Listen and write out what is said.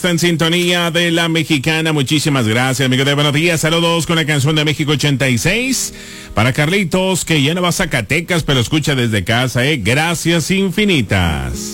En sintonía de la mexicana, muchísimas gracias, amigo de buenos días, saludos con la canción de México 86, para Carlitos, que ya no va a Zacatecas, pero escucha desde casa, gracias infinitas.